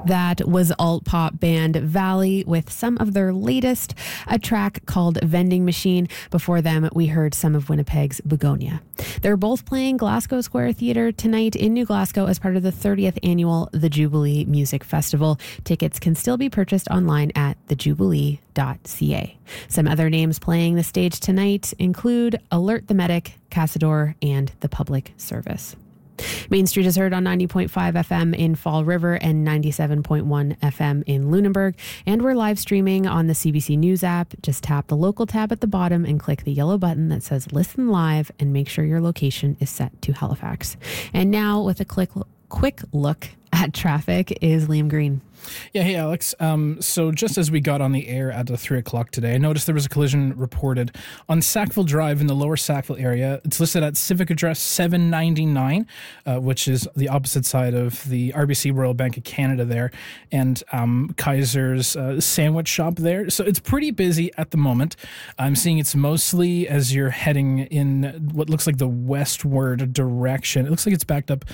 That was alt-pop band Valley with some of their latest, a track called Vending Machine. Before them, we heard some of Winnipeg's Begonia. They're both playing Glasgow Square Theatre tonight in New Glasgow as part of the 30th annual The Jubilee Music Festival. Tickets can still be purchased online at thejubilee.ca. Some other names playing the stage tonight include Alert the Medic, Cassador, and The Public Service. Main Street is heard on 90.5 FM in Fall River and 97.1 FM in Lunenburg. And we're live streaming on the CBC News app. Just tap the local tab at the bottom and click the yellow button that says Listen Live and make sure your location is set to Halifax. And now with a quick look at traffic is Liam Green. Yeah, hey Alex. So just as we got on the air at 3 o'clock today, I noticed there was a collision reported on Sackville Drive in the lower Sackville area. It's listed at civic address 799, which is the opposite side of the RBC Royal Bank of Canada there, and Kaiser's sandwich shop there. So it's pretty busy at the moment. I'm seeing it's mostly as you're heading in what looks like the westward direction. It looks like it's backed up.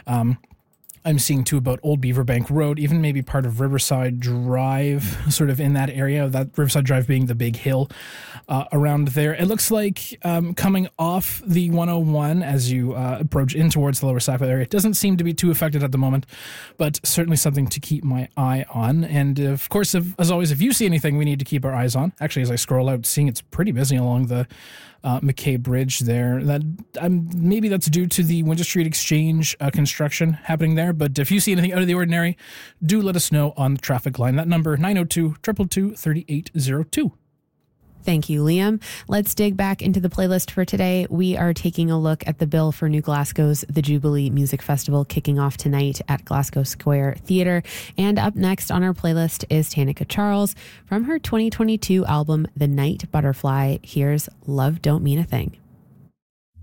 I'm seeing too about Old Beaverbank Road, even maybe part of Riverside Drive, sort of in that area, that Riverside Drive being the big hill around there. It looks like coming off the 101 as you approach in towards the lower Sackville area, it doesn't seem to be too affected at the moment, but certainly something to keep my eye on. And of course, as always, if you see anything we need to keep our eyes on, actually as I scroll out, seeing it's pretty busy along the McKay Bridge there. That maybe that's due to the Windsor Street Exchange construction happening there. But if you see anything out of the ordinary, do let us know on the traffic line. That number 902-222-3802. Thank you, Liam. Let's dig back into the playlist for today. We are taking a look at the bill for New Glasgow's The Jubilee Music Festival kicking off tonight at Glasgow Square Theatre. And up next on our playlist is Tanika Charles from her 2022 album, The Night Butterfly. Here's Love Don't Mean a Thing.